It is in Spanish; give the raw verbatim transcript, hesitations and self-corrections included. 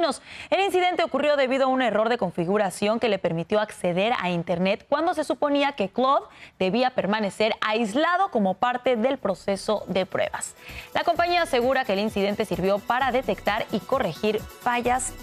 años. El incidente ocurrió debido a un error de configuración que le permitió acceder a Internet cuando se suponía que Claude debía permanecer aislado como parte del proceso de pruebas. La compañía asegura que el incidente sirvió para detectar y corregir fallas